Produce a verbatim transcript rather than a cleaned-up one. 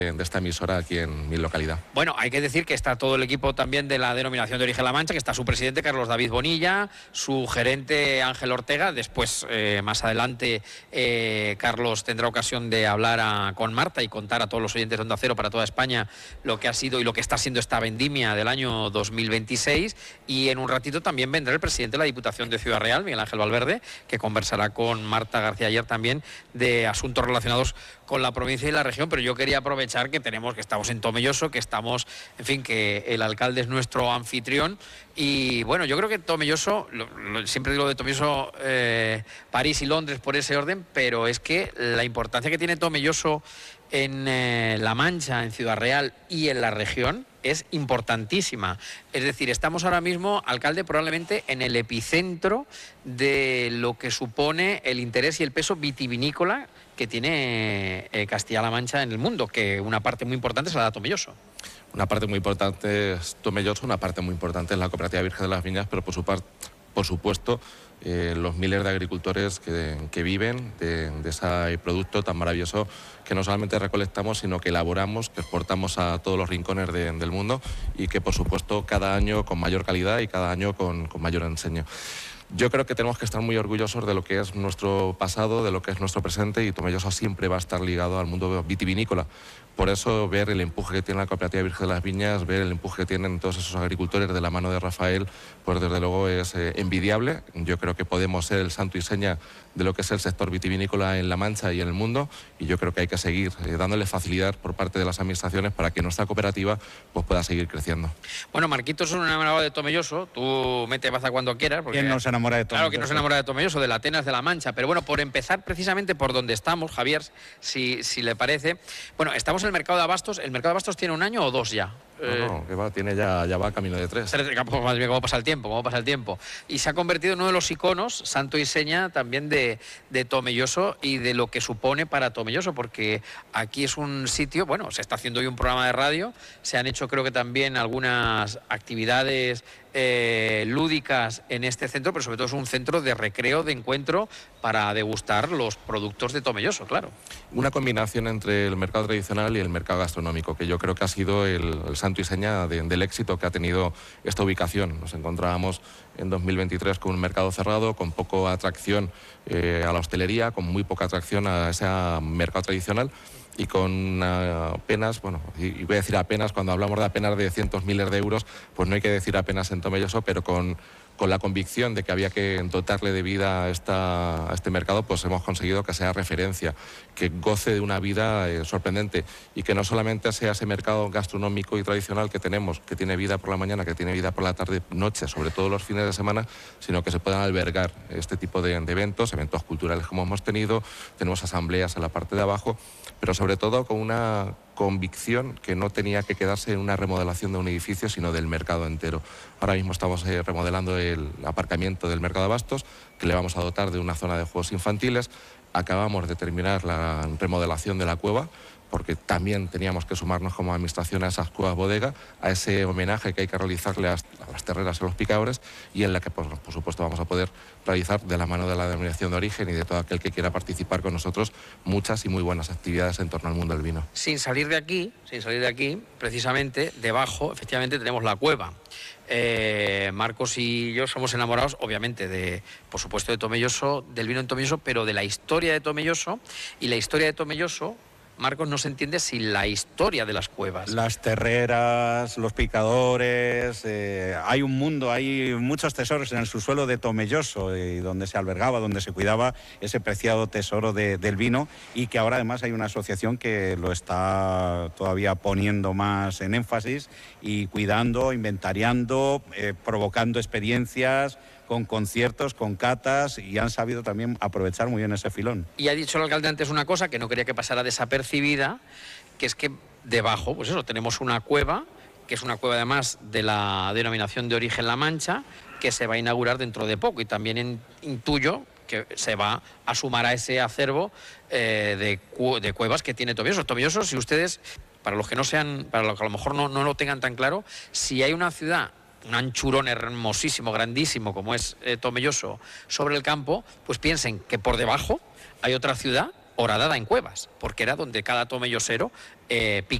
de esta emisora aquí en mi localidad. Bueno, hay que decir que está todo el equipo también de la Denominación de Origen La Mancha, que está su presidente Carlos David Bonilla, su gerente Ángel Ortega. Después, eh, más adelante, eh, Carlos tendrá ocasión de hablar a, con Marta y contar a todos los oyentes de Onda Cero para toda España lo que ha sido y lo que está siendo esta vendimia del año dos mil veintiséis. Y en un ratito también vendrá el presidente de la Diputación de Ciudad Real, Miguel Ángel Valverde, que conversará con Marta García ayer también de asuntos relacionados con la provincia y la región. Pero yo quería aprovechar que tenemos, que estamos en Tomelloso, que estamos, en fin, que el alcalde es nuestro anfitrión. Y bueno, yo creo que Tomelloso, lo, lo, siempre digo de Tomelloso, eh, París y Londres por ese orden, pero es que la importancia que tiene Tomelloso en eh, La Mancha, en Ciudad Real y en la región es importantísima. Es decir, estamos ahora mismo, alcalde, probablemente en el epicentro de lo que supone el interés y el peso vitivinícola que tiene eh, Castilla-La Mancha en el mundo, que una parte muy importante se la da Tomelloso. Una parte muy importante es Tomelloso, una parte muy importante es la Cooperativa Virgen de las Viñas, pero por, su par, por supuesto eh, los miles de agricultores que, que viven de, de ese producto tan maravilloso que no solamente recolectamos, sino que elaboramos, que exportamos a todos los rincones de, del mundo y que por supuesto cada año con mayor calidad y cada año con, con mayor enseño. Yo creo que tenemos que estar muy orgullosos de lo que es nuestro pasado, de lo que es nuestro presente, y Tomelloso siempre va a estar ligado al mundo vitivinícola. Por eso, ver el empuje que tiene la Cooperativa Virgen de las Viñas, ver el empuje que tienen todos esos agricultores de la mano de Rafael, pues desde luego es eh, envidiable. Yo creo que podemos ser el santo y seña de lo que es el sector vitivinícola en La Mancha y en el mundo, y yo creo que hay que seguir eh, dándole facilidad por parte de las administraciones para que nuestra cooperativa pues, pueda seguir creciendo. Bueno, Marquitos es un enamorado de Tomelloso, tú mete baza cuando quieras. Porque, ¿quién no se enamora de Tomelloso? Claro, que no se enamora de Tomelloso, de la Atenas de La Mancha. Pero bueno, por empezar precisamente por donde estamos, Javier, si, si le parece. Bueno, estamos en el mercado de abastos. ¿El mercado de abastos tiene un año o dos ya? No, no, que va, tiene ya, ya va camino de tres. ¿Cómo pasa el tiempo? ¿Cómo pasa el tiempo? Y se ha convertido en uno de los iconos, santo y seña también de, de Tomelloso y de lo que supone para Tomelloso, porque aquí es un sitio, bueno, se está haciendo hoy un programa de radio, se han hecho creo que también algunas actividades eh, lúdicas en este centro, pero sobre todo es un centro de recreo, de encuentro para degustar los productos de Tomelloso, claro. Una combinación entre el mercado tradicional y el mercado gastronómico, que yo creo que ha sido el, el santo y seña de, del éxito que ha tenido esta ubicación. Nos encontrábamos en dos mil veintitrés con un mercado cerrado, con poca atracción eh, a la hostelería, con muy poca atracción a ese mercado tradicional y con uh, apenas, bueno, y voy a decir apenas, cuando hablamos de apenas de cientos miles de euros, pues no hay que decir apenas en Tomelloso, pero con, con la convicción de que había que dotarle de vida a, esta, a este mercado, pues hemos conseguido que sea referencia, que goce de una vida eh, sorprendente y que no solamente sea ese mercado gastronómico y tradicional que tenemos, que tiene vida por la mañana, que tiene vida por la tarde, noche, sobre todo los fines de semana, sino que se puedan albergar este tipo de, de eventos, eventos culturales como hemos tenido, tenemos asambleas en la parte de abajo, pero sobre todo con una convicción que no tenía que quedarse en una remodelación de un edificio, sino del mercado entero. Ahora mismo estamos eh, remodelando el aparcamiento del mercado de abastos, que le vamos a dotar de una zona de juegos infantiles. Acabamos de terminar la remodelación de la cueva, porque también teníamos que sumarnos como administración a esas cuevas bodega, a ese homenaje que hay que realizarle a las terreras y a los picadores, y en la que, pues, por supuesto, vamos a poder realizar de la mano de la denominación de origen y de todo aquel que quiera participar con nosotros muchas y muy buenas actividades en torno al mundo del vino. Sin salir de aquí, sin salir de aquí, precisamente, debajo, efectivamente, tenemos la cueva. Eh, Marcos y yo somos enamorados, obviamente, de, por supuesto, de Tomelloso, del vino en Tomelloso, pero de la historia de Tomelloso, y la historia de Tomelloso, Marcos, no se entiende sin la historia de las cuevas. Las terreras, los picadores, eh, hay un mundo, hay muchos tesoros en el subsuelo de Tomelloso, eh, donde se albergaba, donde se cuidaba ese preciado tesoro de, del vino, y que ahora además hay una asociación que lo está todavía poniendo más en énfasis y cuidando, inventariando, eh, provocando experiencias, con conciertos, con catas, y han sabido también aprovechar muy bien ese filón. Y ha dicho el alcalde antes una cosa que no quería que pasara desapercibida, que es que debajo, pues eso, tenemos una cueva, que es una cueva además de la denominación de origen La Mancha, que se va a inaugurar dentro de poco, y también en, intuyo que se va a sumar a ese acervo eh, de, cu de cuevas que tiene Tomelloso. Tomelloso, si ustedes, para los que no sean, para los que a lo mejor no, no lo tengan tan claro, si hay una ciudad, un anchurón hermosísimo, grandísimo, como es eh, Tomelloso, sobre el campo, pues piensen que por debajo hay otra ciudad horadada en cuevas, porque era donde cada tomellosero eh,